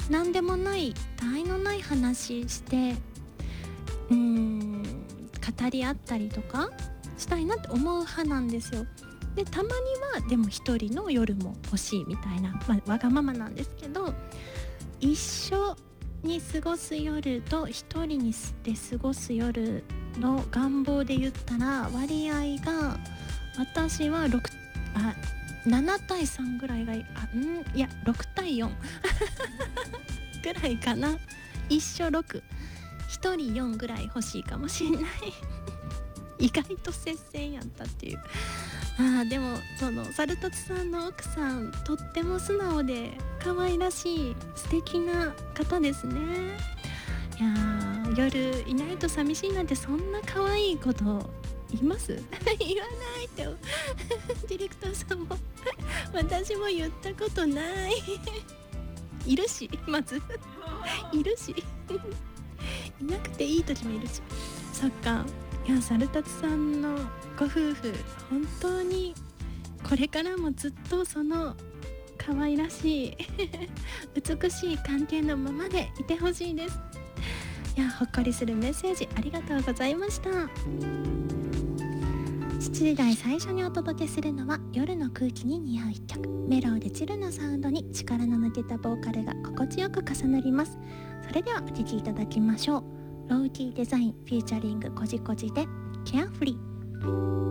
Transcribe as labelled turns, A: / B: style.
A: 何でもない他愛のない話して語り合ったりとかしたいなって思う派なんですよ。でたまにはでも一人の夜も欲しいみたいな、わがままなんですけど、一緒に過ごす夜と一人にで過ごす夜の願望で言ったら割合が私は7対3ぐらいがいや6対4ぐらいかな。一緒6、一人4ぐらい欲しいかもしれない意外と接戦やったっていう。でもそのサルトツさんの奥さんとっても素直で可愛らしい素敵な方ですね。いや夜いないと寂しいなんてそんな可愛いこといます言わないとディレクターさんも私も言ったことないいるし、まずいるしいなくていい時もいるし。そっか。いやサルタツさんのご夫婦本当にこれからもずっとその可愛らしい美しい関係のままでいてほしいです。いやほっこりするメッセージありがとうございました。7時台最初にお届けするのは夜の空気に似合う一曲、メロウでチルなサウンドに力の抜けたボーカルが心地よく重なります。それではお聴きいただきましょう。ローキーデザインフィーチャリングコジコジでケアフリー。